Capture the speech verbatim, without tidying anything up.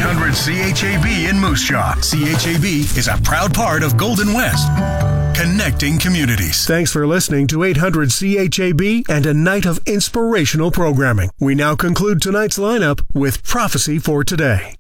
hundred C H A B in Moose Jaw. C H A B is a proud part of Golden West, connecting communities. Thanks for listening to eight hundred C H A B and a night of inspirational programming. We now conclude tonight's lineup with Prophecy for Today.